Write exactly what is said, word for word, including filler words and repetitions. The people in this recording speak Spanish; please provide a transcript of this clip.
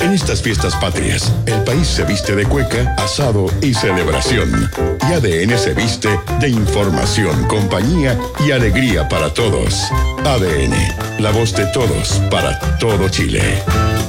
En estas fiestas patrias, el país se viste de cueca, asado y celebración. Y A D N se viste de información, compañía y alegría para todos. A D N, la voz de todos para todo Chile.